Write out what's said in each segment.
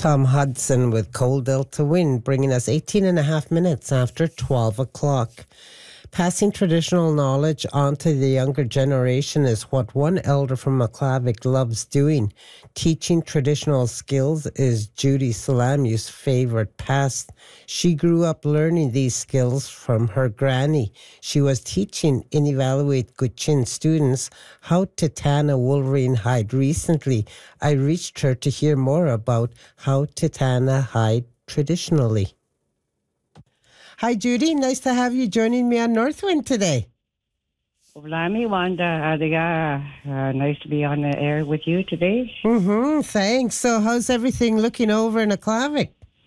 Tom Hudson with Cold Delta Wind, bringing us 18 and a half minutes after 12 o'clock. Passing traditional knowledge on to the younger generation is what one elder from McClavick loves doing. Teaching traditional skills is Judy Salamu's favorite past. She grew up learning these skills from her granny. She was teaching Inevaluate Gutchin students how to tan a wolverine hide recently. I reached her to hear more about how to tan a hide traditionally. Hi, Judy. Nice to have you joining me on Northwind today. Olami, Wanda, nice to be on the air with you today. Thanks. So how's everything looking over in Aklavik?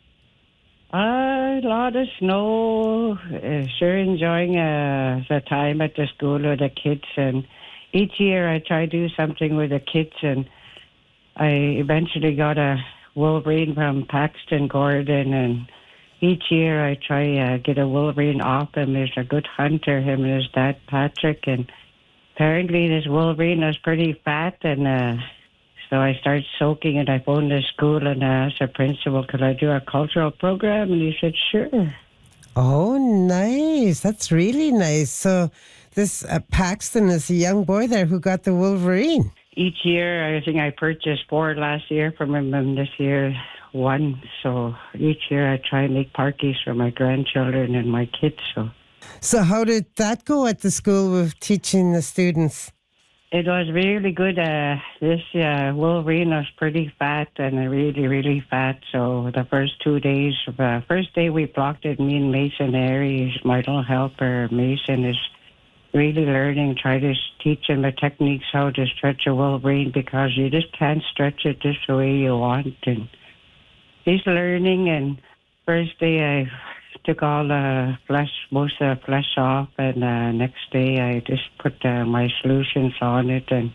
A lot of snow. Sure enjoying the time at the school with the kids. And each year I try to do something with the kids. And I eventually got a wolverine from Paxton Gordon. And each year I try get a wolverine off him. There's a good hunter, him and his dad, Patrick. And apparently this wolverine was pretty fat. And so I started soaking it. I phoned the school and I asked the principal, could I do a cultural program? And he said, sure. Oh, nice. That's really nice. So this Paxton is a young boy there who got the wolverine. Each year, I think I purchased 4 last year from him, and this year 1. So each year I try and make parkies for my grandchildren and my kids. So how did that go at the school with teaching the students? It was really good. This wolverine was pretty fat and really, really fat. So the first 2 days, first day we blocked it, me and Mason Airy, my little helper, Mason, is really learning, try to teach him the techniques how to stretch a wolverine, because you just can't stretch it just the way you want. And he's learning, and first day I took all the flesh, most of the flesh off, and next day I just put my solutions on it and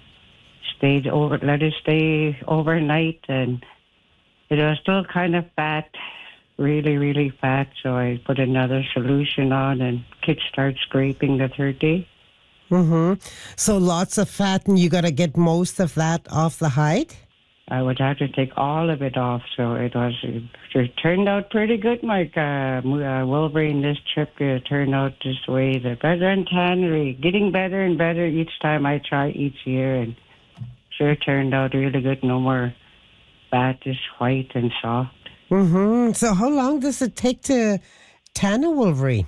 let it stay overnight, and it was still kind of fat, really, really fat, so I put another solution on, and kids start scraping the third day. So lots of fat, and you got to get most of that off the hide? I would have to take all of it off, so it turned out pretty good. My wolverine this trip turned out this way. The better and tannery, getting better and better each time I try each year, and sure turned out really good. No more fat, just white and soft. So how long does it take to tan a wolverine?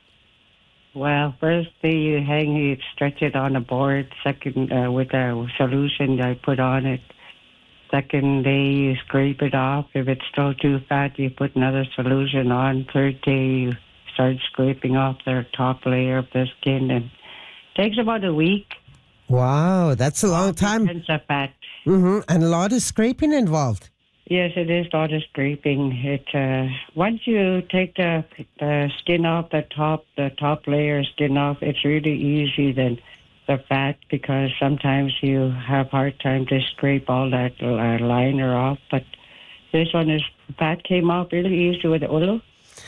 Well, first day you stretch it on a board. Second, with a solution I put on it. Second day, you scrape it off. If it's still too fat, you put another solution on. Third day, you start scraping off the top layer of the skin. And it takes about a week. Wow, that's a long time. Depends on fat. And a lot of scraping involved. Yes, it is a lot of scraping. Once you take the skin off, the top layer skin off, it's really easy then. The fat, because sometimes you have hard time to scrape all that liner off, but this one is fat came off really easy with the ulu.